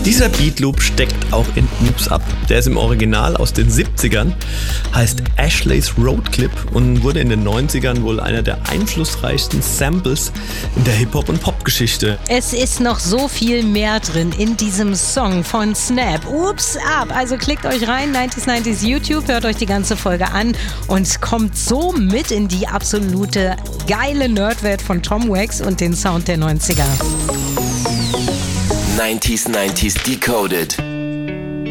Dieser Beatloop steckt auch in Oops Up. Der ist im Original aus den 70ern, heißt Ashley's Road Clip und wurde in den 90ern wohl einer der einflussreichsten Samples in der Hip-Hop- und Pop-Geschichte. Es ist noch so viel mehr drin in diesem Song von Snap. Oops Up. Also klickt euch rein, 90s YouTube, hört euch die ganze Folge an und kommt so mit in die absolute geile Nerdwelt von Tom Wax und den Sound der 90er. 90s Decoded.